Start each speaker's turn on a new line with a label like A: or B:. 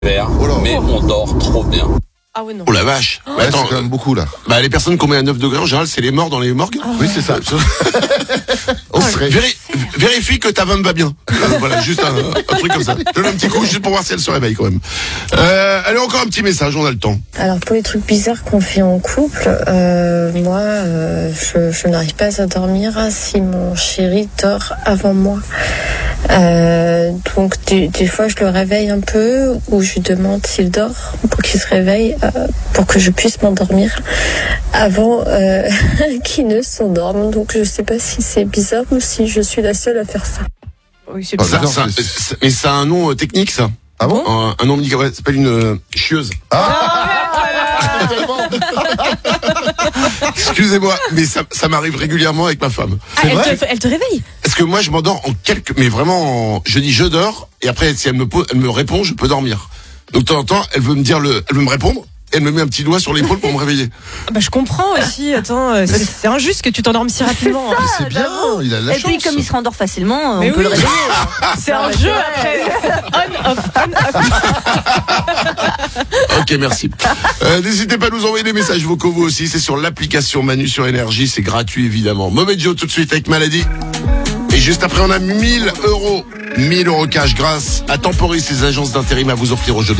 A: Oh là.
B: Mais on dort trop bien.
C: Ah ouais, non.
D: Oh la vache.
A: Ouais,
D: Attends,
A: c'est quand même beaucoup là.
D: les personnes qu'on met à 9 degrés, en général, c'est les morts dans les morgues.
A: Oui, c'est ça. On serait.
D: Vérifie que ta femme va bien. Voilà, juste un truc comme ça. Donne un petit coup juste pour voir si elle se réveille quand même. Allez, encore un petit message, on a le temps.
E: Alors pour les trucs bizarres qu'on fait en couple, moi, je n'arrive pas à dormir si mon chéri dort avant moi. Donc des fois je le réveille un peu ou je lui demande s'il dort pour qu'il se réveille pour que je puisse m'endormir avant qu'il ne s'endorme. Donc je sais pas si c'est bizarre ou si je suis la seule à faire ça.
C: Oui, c'est
A: Ah,
C: bizarre.
A: bizarre.
D: Mais ça a un nom technique, ça.
A: Ah bon?
D: Un nom médical, ouais, ça s'appelle une chieuse. Excusez-moi, mais ça m'arrive régulièrement avec ma femme.
C: Ah, elle te réveille?
D: Parce que moi, je m'endors en mais vraiment, je dis je dors, et après, si elle me répond, je peux dormir. Donc, de temps en temps, elle veut me répondre, et elle me met un petit doigt sur l'épaule pour me réveiller.
C: Ah bah, je comprends aussi. Attends, c'est injuste que tu t'endormes si rapidement.
A: Mais c'est bien, il a de la
F: Et
A: chance.
F: puis comme il se rendort facilement,
C: Mais
F: on peut
C: oui.
F: le réveiller.
C: C'est un jeu après. On, off, on, off.
D: Ok, merci. N'hésitez pas à nous envoyer des messages vocaux vous aussi, c'est sur l'application Manu sur Énergie, c'est gratuit évidemment. Mauvais Joe tout de suite avec Maladie. Et juste après, on a 1000 euros. 1000 euros cash grâce à Temporis, ces agences d'intérim à vous offrir aujourd'hui.